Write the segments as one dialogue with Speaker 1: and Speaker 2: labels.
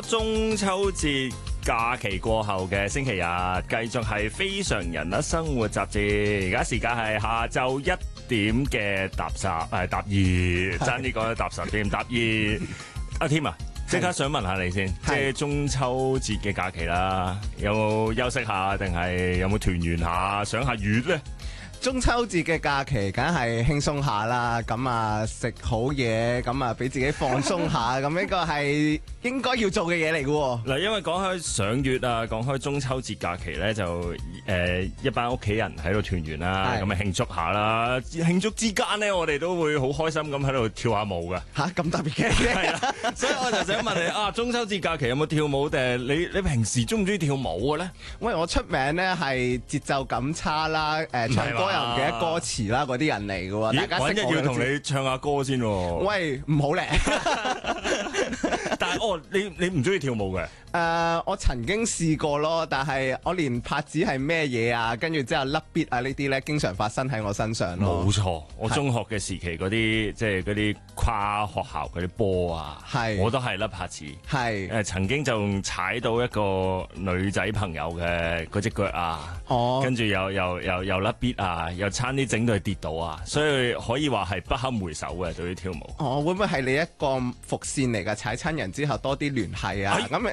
Speaker 1: 中秋節假期過後嘅星期日，繼續係非常人啦生活雜誌。而家時間係下晝1點嘅踏2，爭啲講踏10點踏2。阿添啊，即刻想問下你先，即係中秋節嘅假期啦，有冇休息下，定係有冇團圓下，賞下月咧？
Speaker 2: 中秋節嘅假期梗係輕鬆下啦，咁啊食好嘢，咁啊俾自己放鬆下，咁呢個係應該要做嘅嘢嚟嘅喎。
Speaker 1: 嗱，因為講開賞月啊，講開中秋節假期咧，就一班屋企人喺度團圓啦，咁啊慶祝下啦。慶祝之間咧，我哋都會好開心咁喺度跳下舞㗎。
Speaker 2: 吓，咁特別嘅？
Speaker 1: 係啦，所以我就想問你啊，中秋節假期有冇跳舞？定係你平時中唔中意跳舞嘅咧？
Speaker 2: 喂，我出名咧係節奏感差啦，唱歌又唔記得歌詞啦，嗰啲人嚟嘅喎。大家識我
Speaker 1: 要同你唱下歌先喎。
Speaker 2: 喂，唔好咧。
Speaker 1: 但係你唔中意跳舞嘅？
Speaker 2: 我曾經試過咯，但係我連拍子係咩嘢啊，跟住之後甩 beat 啊呢啲咧，經常發生喺我身上咯。
Speaker 1: 冇錯，我中學嘅時期嗰啲即係嗰啲跨學校嗰啲波啊，我都係甩拍子。曾經就踩到一個女仔朋友嘅嗰隻腳啊，跟住又甩 beat 啊，又差啲整到佢跌倒啊，所以可以話係不堪回首嘅對於跳舞。
Speaker 2: 會唔會係你一個伏線嚟㗎？踩親人之後多啲聯繫啊？咁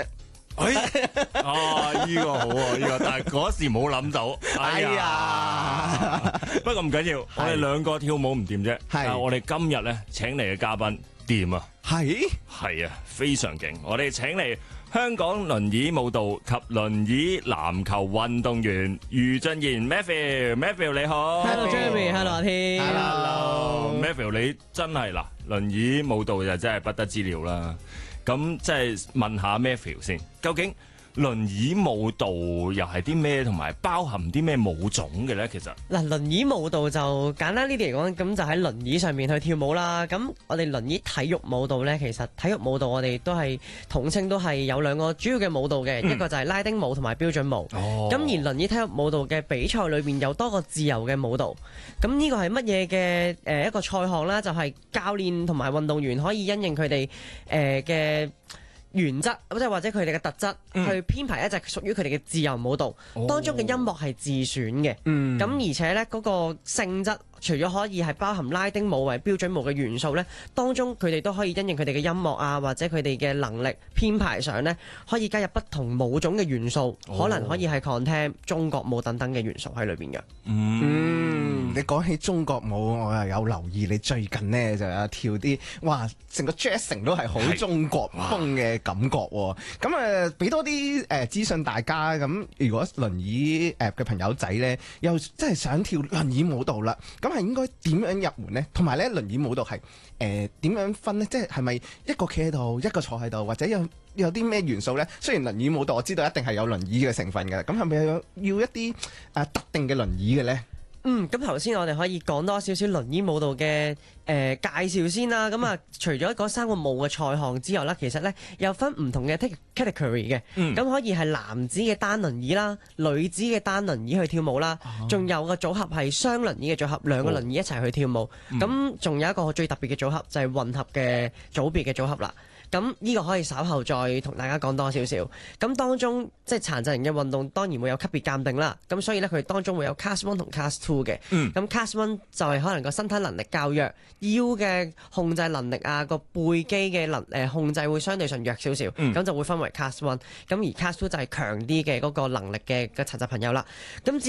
Speaker 1: 呢個好啊，呢個，但係嗰時冇諗到。哎呀，不過唔緊要，我哋兩個跳舞唔掂啫。但係我哋今日咧請嚟嘅嘉賓掂啊，係啊，非常勁。我哋請嚟香港輪椅舞蹈及輪椅籃球運動員余俊賢 Matthew 你好。
Speaker 3: Hello Jeremy，Hello 阿天。
Speaker 1: Hello Matthew， 你真係嗱，輪椅舞蹈就真係不得之了啦。咁即係問下 Matthew 先，究竟輪椅舞蹈又係啲咩，同埋包含啲咩舞種嘅咧？其實
Speaker 3: 嗱，輪椅舞蹈就簡單呢啲嚟講，咁就喺輪椅上面去跳舞啦。咁我哋輪椅體育舞蹈咧，其實體育舞蹈我哋都係統稱都係有兩個主要嘅舞蹈嘅，一個就係拉丁舞同埋標準舞。咁而輪椅體育舞蹈嘅比賽裏邊有多個自由嘅舞蹈。咁呢個係乜嘢嘅一個賽項啦？就係教練同埋運動員可以因應佢哋嘅原則，即係或者佢哋嘅特質，去編排一隻屬於佢哋嘅自由舞蹈，當中嘅音樂係自選嘅。咁而且呢嗰個性質，除咗可以係包含拉丁舞為標準舞嘅元素呢，當中佢哋都可以因應佢哋嘅音樂啊，或者佢哋嘅能力編排上呢，可以加入不同舞種嘅元素，可能可以係 contemporary 中國舞等等嘅元素喺裏邊嘅。
Speaker 2: 你講起中國舞，我又有留意你最近呢就有跳啲，哇，成個 jazzing 都係好中國風嘅感覺喎。咁俾多啲資訊大家。咁如果輪椅嘅朋友仔呢，又真係想跳輪椅舞蹈啦，咁係應該點樣入門呢？同埋咧，輪椅舞蹈係點樣分呢？即係咪一個企喺度，一個坐喺度，或者有啲咩元素呢？雖然輪椅舞蹈我知道一定係有輪椅嘅成分嘅，咁係咪要一啲特定嘅輪椅嘅呢？
Speaker 3: 咁頭先我哋可以講多少少輪椅舞蹈嘅介紹先啦。咁啊，除咗嗰3個舞嘅賽項之後啦，其實咧有分唔同嘅 category 嘅。咁可以係男子嘅單輪椅啦，女子嘅單輪椅去跳舞啦，仲有個組合係雙輪椅嘅組合，兩個輪椅一齊去跳舞。咁仲有一個最特別嘅組合就係混合嘅組別嘅組合啦。咁呢個可以稍後再同大家講多少少。咁當中即係殘疾人嘅運動當然會有級別鑑定啦。咁所以咧佢當中會有 Class 1同 Class 2嘅。咁 Class 1就係可能個身體能力較弱，腰嘅控制能力啊，個背肌嘅控制會相對上弱少少。咁就會分為 Class 1。咁而 Class 2就係強啲嘅嗰個能力嘅殘疾朋友啦。咁